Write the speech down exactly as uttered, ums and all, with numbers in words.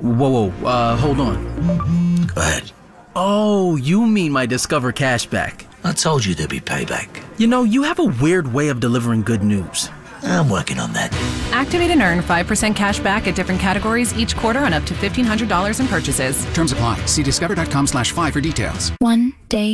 Whoa, whoa, uh, hold on. Go ahead. Oh, you mean my Discover cashback. I told you there'd be payback. You know, you have a weird way of delivering good news. I'm working on that. Activate and earn five percent cash back at different categories each quarter on up to fifteen hundred dollars in purchases. Terms apply. See discover.com slash five for details. One day